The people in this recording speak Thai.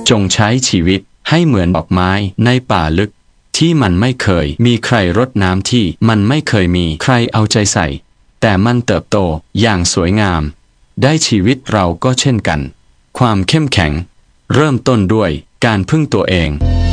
จงใช้ชีวิตให้เหมือนดอกไม้ในป่าลึกที่มันไม่เคยมีใครรดน้ำที่มันไม่เคยมีใครเอาใจใส่แต่มันเติบโตอย่างสวยงามได้ชีวิตเราก็เช่นกันความเข้มแข็งเริ่มต้นด้วยการพึ่งตัวเอง